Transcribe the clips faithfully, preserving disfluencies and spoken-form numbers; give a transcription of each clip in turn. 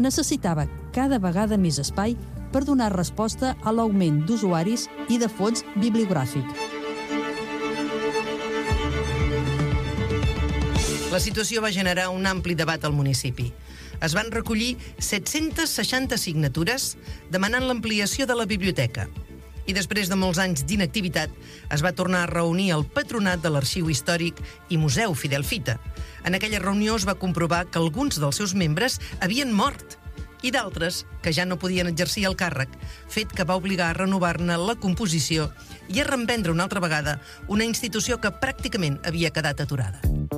necessitava cada vegada més espai per donar resposta a l'augment d'usuaris i de fons bibliogràfic. La situació va generar un ampli debat al municipi. Es van recollir set-centes seixanta signatures demanant l'ampliació de la biblioteca. I després de molts anys d'inactivitat, es va tornar a reunir el patronat de l'Arxiu Històric i Museu Fidel Fita. En aquella reunió es va comprovar que alguns dels seus membres havien mort i d'altres que ja no podien exercir el càrrec, fet que va obligar a renovar-ne la composició i a reemprendre una altra vegada una institució que pràcticament havia quedat aturada.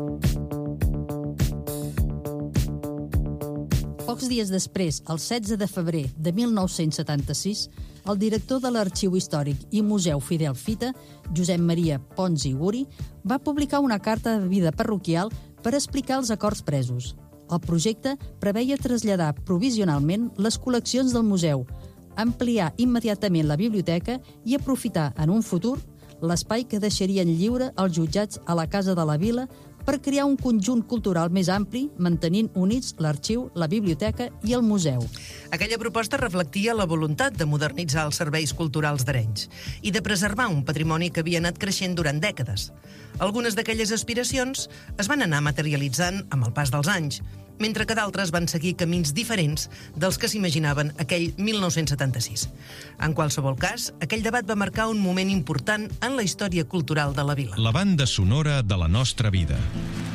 Pocs dies després, el setze de febrer de mil nou-cents setanta-sis, el director de l'Arxiu Històric i Museu Fidel Fita, Josep Maria Pons i Guri, va publicar una carta de vida parroquial per explicar els acords presos. El projecte preveia traslladar provisionalment les col·leccions del museu, ampliar immediatament la biblioteca i aprofitar en un futur l'espai que deixarien lliure els jutjats a la Casa de la Vila per crear un conjunt cultural més ampli, mantenint units l'arxiu, la biblioteca i el museu. Aquella proposta reflectia la voluntat de modernitzar els serveis culturals d'Arenys i de preservar un patrimoni que havia anat creixent durant dècades. Algunes d'aquelles aspiracions es van anar materialitzant amb el pas dels anys, mentre que d'altres van seguir camins diferents dels que s'imaginaven aquell mil nou-cents setanta-sis. En qualsevol cas, aquell debat va marcar un moment important en la història cultural de la vila. La banda sonora de la nostra vida.